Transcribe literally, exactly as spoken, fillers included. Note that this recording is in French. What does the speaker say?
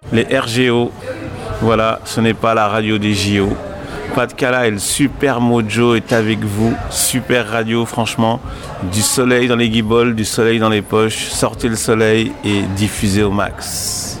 les R G O. Voilà, ce n'est pas la radio des J O. Pat Cala et le Super Mojo est avec vous. Super radio, franchement. Du soleil dans les guibolles, du soleil dans les poches. Sortez le soleil et diffusez au max.